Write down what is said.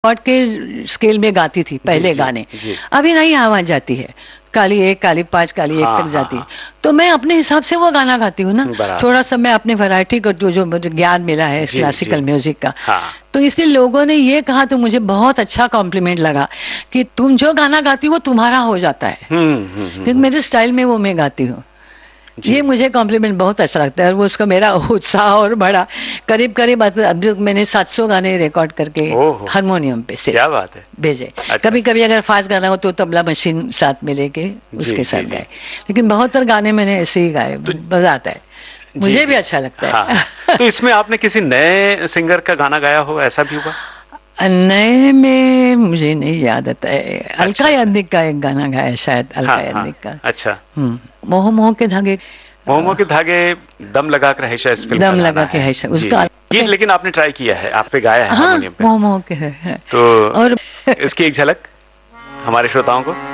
Record के scale में गाती थी पहले गाने, अभी नहीं आवाज जाती है, काली 1, काली 5, काली 1 तक जाती है। तो मैं अपने हिसाब से वो गाना गाती हूँ ना, थोड़ा सा मैं अपनी वैरायटी करती हूँ, जो मुझे ज्ञान मिला है क्लासिकल म्यूजिक का। तो इसलिए लोगों ने ये कहा तो मुझे बहुत अच्छा कॉम्प्लीमेंट लगा कि तुम जो गाना गाती हो तुम्हारा हो जाता है, क्योंकि मेरे स्टाइल में वो मैं गाती हूँ। ये मुझे कॉम्प्लीमेंट बहुत अच्छा लगता है, और वो उसका मेरा उत्साह और बढ़ा। करीब करीब मैंने 700 गाने रिकॉर्ड करके हारमोनियम पे से, क्या बात है, भेजे। कभी कभी अगर फास्ट गाना हो तो तबला मशीन साथ में लेके उसके साथ गाए, लेकिन बहुत गाने मैंने ऐसे ही गाए, बजाता है, मुझे भी अच्छा लगता है। तो इसमें आपने किसी नए सिंगर का गाना गाया हो, ऐसा भी हुआ? नए में मुझे नहीं याद आता है। अलका याग्निक का एक गाना गाया शायद, अलका याग्निक का। अच्छा। मोह मोह के धागे, मोह मोह के धागे, दम लगा कर है इस फिल्म, दम लगा के है उसका गीत, लेकिन आपने ट्राई किया है, आप पे गाया है हारमोनियम पे। मोह मोह के है। तो और इसकी एक झलक हमारे श्रोताओं को।